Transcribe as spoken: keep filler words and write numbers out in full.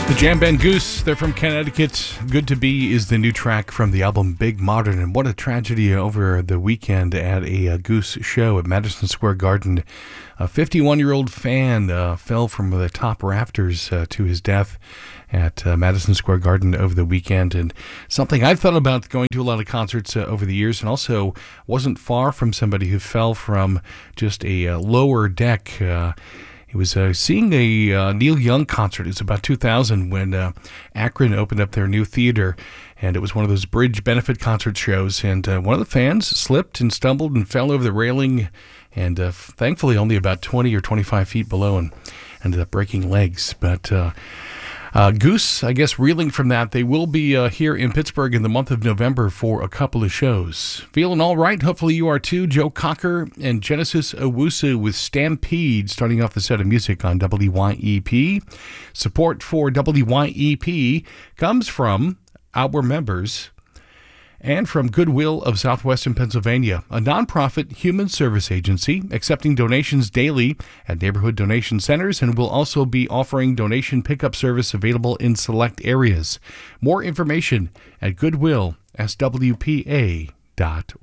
The Jam Band Goose, they're from Connecticut. Good to Be is the new track from the album Big Modern. And what a tragedy over the weekend at a, a Goose show at Madison Square Garden. A fifty-one-year-old fan uh, fell from the top rafters uh, to his death at uh, Madison Square Garden over the weekend. And something I've thought about going to a lot of concerts uh, over the years, and also wasn't far from somebody who fell from just a uh, lower deck. Uh, He was uh, seeing a uh, Neil Young concert. It was about two thousand when uh, Akron opened up their new theater, and it was one of those bridge benefit concert shows. And uh, one of the fans slipped and stumbled and fell over the railing, and uh, thankfully only about twenty or twenty-five feet below, and ended up breaking legs. But uh, uh, Goose, I guess, reeling from that. They will be uh, here in Pittsburgh in the month of November for a couple of shows. Feeling all right? Hopefully you are too. Joe Cocker and Genesis Owusu with Stampede starting off the set of music on W Y E P. Support for W Y E P comes from our members and from Goodwill of Southwestern Pennsylvania, a nonprofit human service agency accepting donations daily at neighborhood donation centers, and will also be offering donation pickup service available in select areas. More information at goodwill s w p a dot